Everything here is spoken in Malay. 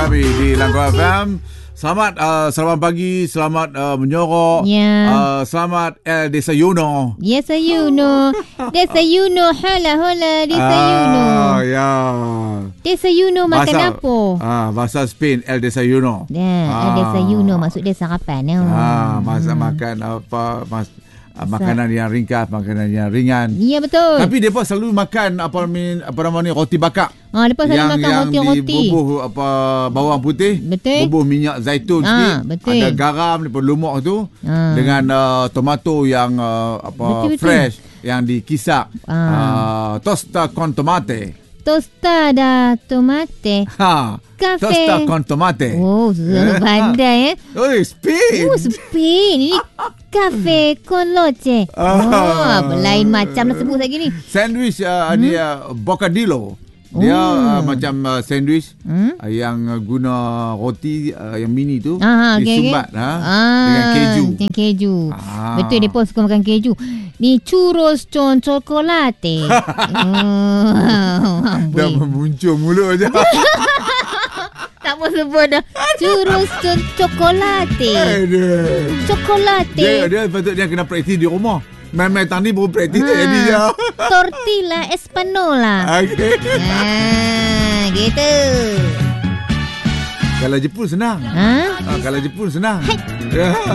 Kami di Langkah FM. Selamat pagi, selamat menyorok. Ya. Selamat desayuno. Desayuno. Desayuno. Hola. Desayuno. Ya. Desayuno makan apa? Bahasa Spain, el desayuno. Ya, desayuno maksud dia sarapan. Masa makan apa, makanan yang ringkas, makanan yang ringan. Ya, betul. Tapi mereka selalu makan apa nama ni, roti bakar. Lepas selalu makan roti-roti. Yang dibubuh bawang putih, betul. bubuh minyak zaitun sikit, betul. ada garam daripada lumuk tu, dengan tomato yang betul. Fresh yang dikisap. Tosta con tomate. Tostada tomate. Kafe. Tosta con tomate. Oh, selalu pandai Oh, Spain. Spain. Ini kafe con leche. Lain macam lah sebut lagi ni. Sandwich dia bocadillo. Dia macam sandwich yang guna roti yang mini tu disumbat dengan keju. Dengan keju. Betul, dia pun suka makan keju. Ni churros con chocolate. Dah muncul mulut je. Tak mau sebut dah. Churros con chocolate. Chocolate. Dia patut dia kena praktis di rumah. Main-main tadi baru praktis jadi je. Tortilla Espanola. Okay. Gitu. Kalau Jepun senang. Kalau Jepun senang.